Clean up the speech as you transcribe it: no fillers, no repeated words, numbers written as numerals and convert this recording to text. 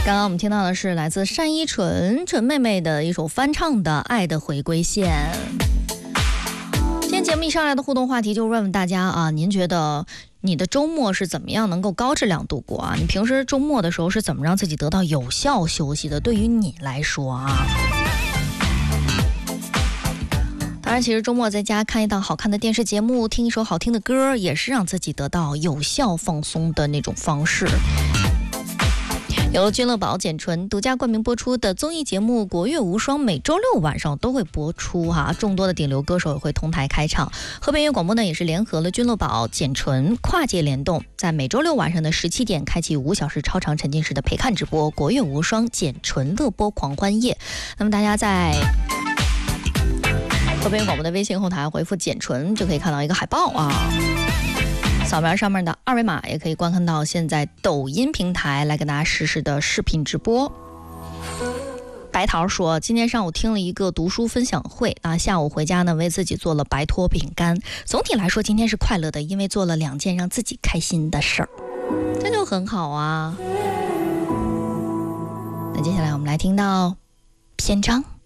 刚刚我们听到的是来自单依纯妹妹的一首翻唱的《爱的回归线》。今天节目一上来的互动话题就问问大家啊，您觉得你的周末是怎么样能够高质量度过啊？你平时周末的时候是怎么让自己得到有效休息的？对于你来说啊，当然其实周末在家看一档好看的电视节目，听一首好听的歌，也是让自己得到有效放松的那种方式。由君乐宝简纯独家冠名播出的综艺节目《国乐无双》，每周六晚上都会播出哈，众多的顶流歌手也会同台开唱。河北音乐广播呢也是联合了君乐宝、简纯跨界联动，在每周六晚上的17点开启5小时超长沉浸式的陪看直播《国乐无双》简纯乐播狂欢夜。那么大家在河北音乐广播的微信后台回复简纯就可以看到一个海报啊。扫描上面的二维码也可以观看到现在抖音平台来跟大家实时的视频直播。白桃说，今天上午听了一个读书分享会啊，下午回家呢为自己做了白托饼干。总体来说今天是快乐的，因为做了2件让自己开心的事儿，这就很好啊。那接下来我们来听到篇章。